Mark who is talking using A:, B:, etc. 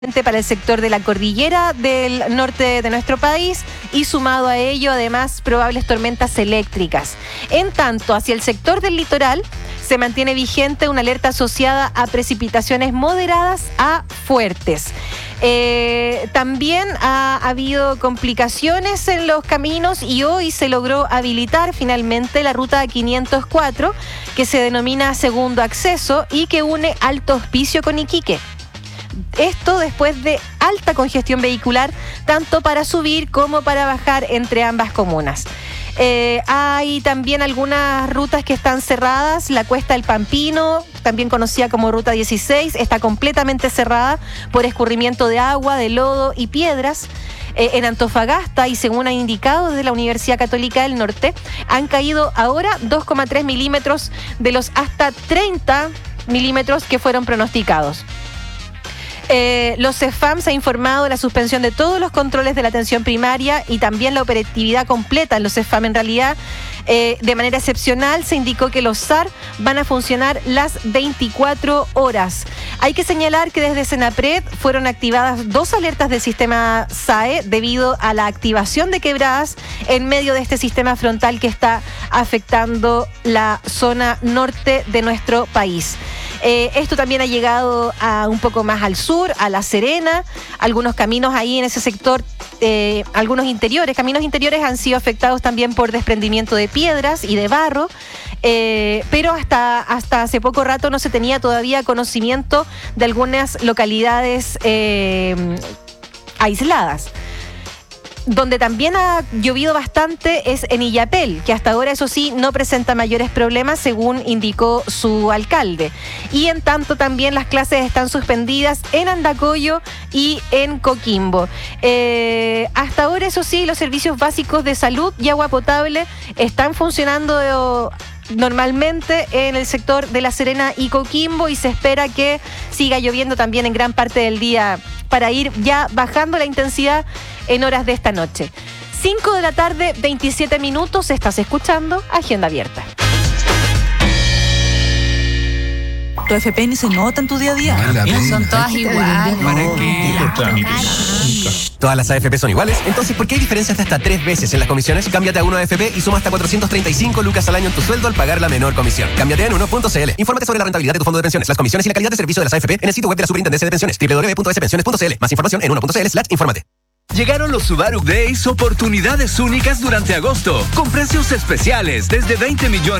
A: para el sector de la cordillera del norte de nuestro país y sumado a ello además probables tormentas eléctricas. En tanto, hacia el sector del litoral se mantiene vigente una alerta asociada a precipitaciones moderadas a fuertes. También ha habido complicaciones en los caminos y hoy se logró habilitar finalmente la ruta 504 que se denomina Segundo Acceso y que une Alto Hospicio con Iquique. Esto después de alta congestión vehicular, tanto para subir como para bajar entre ambas comunas. Hay también algunas rutas que están cerradas. La Cuesta del Pampino, también conocida como Ruta 16, está completamente cerrada por escurrimiento de agua, de lodo y piedras. En Antofagasta, y según ha indicado desde la Universidad Católica del Norte, han caído ahora 2,3 milímetros de los hasta 30 milímetros que fueron pronosticados. Los CEFAM se ha informado de la suspensión de todos los controles de la atención primaria y también la operatividad completa en los CEFAM. En realidad, de manera excepcional, se indicó que los SAR van a funcionar las 24 horas. Hay que señalar que desde Senapred fueron activadas 2 alertas del sistema SAE debido a la activación de quebradas en medio de este sistema frontal que está afectando la zona norte de nuestro país. Esto también ha llegado a un poco más al sur, a La Serena. Algunos caminos ahí en ese sector, algunos caminos interiores han sido afectados también por desprendimiento de piedras y de barro. Pero hasta hace poco rato no se tenía todavía conocimiento de algunas localidades aisladas. Donde también ha llovido bastante es en Illapel, que hasta ahora, eso sí, no presenta mayores problemas, según indicó su alcalde. Y en tanto también las clases están suspendidas en Andacollo y en Coquimbo. Hasta ahora, eso sí, los servicios básicos de salud y agua potable están funcionando normalmente en el sector de La Serena y Coquimbo, y se espera que siga lloviendo también en gran parte del día para ir ya bajando la intensidad en horas de esta noche. 5 de la tarde, 27 minutos, estás escuchando Agenda Abierta.
B: Tu FP ni se nota en tu día a día.
C: Son todas iguales.
D: ¿Para qué?
E: Todas las AFP son iguales, entonces ¿por qué hay diferencias de hasta 3 veces en las comisiones? Cámbiate a 1AFP y suma hasta 435 lucas al año en tu sueldo al pagar la menor comisión. Cámbiate en 1.cl. Infórmate sobre la rentabilidad de tu fondo de pensiones, las comisiones y la calidad de servicio de las AFP en el sitio web de la Superintendencia de Pensiones, www.spensiones.cl. Más información en 1.cl/infórmate.
D: Llegaron los Subaru Days, oportunidades únicas durante agosto, con precios especiales desde 20 millones